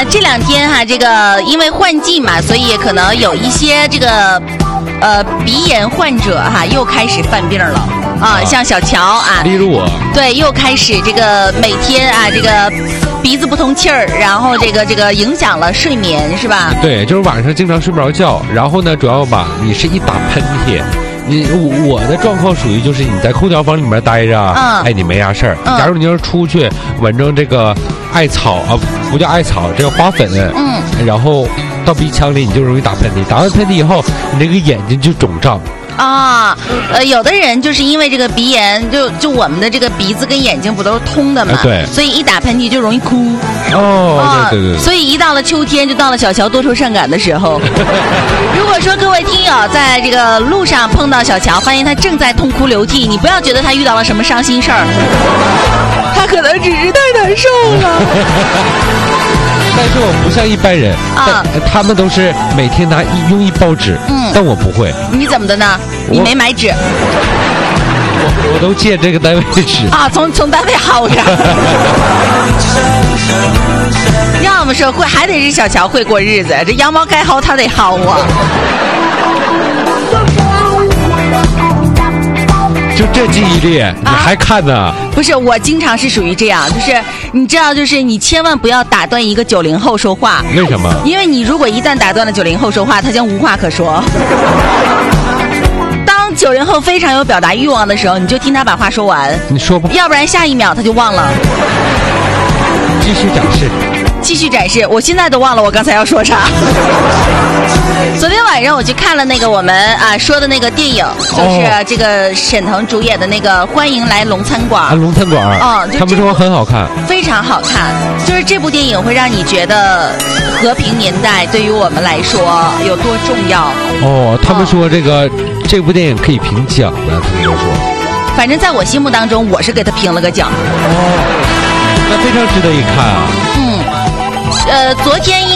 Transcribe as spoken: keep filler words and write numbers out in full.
这两天哈，这个因为换季嘛，所以可能有一些这个呃鼻炎患者哈又开始犯病了啊，像小乔啊， 例如我， 对，又开始这个每天啊这个鼻子不通气儿，然后这个这个影响了睡眠是吧？ 对，就是晚上经常睡不着觉，然后呢，主要吧，你是一打喷嚏。你我的状况属于就是你在空调房里面待着，嗯，哎，你没啥事儿。假如你要是出去闻着这个艾草啊，不叫艾草，这个花粉，嗯，然后到鼻腔里，你就容易打喷嚏。打完喷嚏以后，你那个眼睛就肿胀。 啊，呃，有的人就是因为这个鼻炎，就就我们的这个鼻子跟眼睛不都是通的嘛， 哎、对， 所以一打喷嚏就容易哭。 哦，啊、对对对。 所以一到了秋天，就到了小乔多愁善感的时候。如果说各位听友在这个路上碰到小乔，发现他正在痛哭流涕，你不要觉得他遇到了什么伤心事儿，他可能只是太难受了。 但是我不像一般人啊，他们都是每天拿一用一包纸，嗯，但我不会。 你怎么的呢？你没买纸？ 我我都借这个单位的纸啊，从从单位薅着。要么说会，还得是小乔会过日子，这羊毛该薅他得薅啊。 就这记忆力，你还看呢、啊？ 不是，我经常是属于这样，就是你知道，就是你千万不要打断一个九零后说话。 为什么？ 因为你如果一旦打断了九零后说话，他将无话可说。当九零后非常有表达欲望的时候，你就听他把话说完。 你说吧。 要不然下一秒他就忘了。 继续展示。 继续展示，我现在都忘了我刚才要说啥。昨天晚上我去看了那个我们啊说的那个电影，就是这个沈腾主演的那个《欢迎来龙餐馆》。 啊，龙餐馆。 嗯， 他们说很好看， 非常好看。就是这部电影会让你觉得和平年代对于我们来说有多重要。 哦，他们说这个、嗯、这部电影可以评奖的，他们都说。 反正在我心目当中，我是给他评了个奖。 哦，那非常值得一看啊。 嗯。呃，昨天应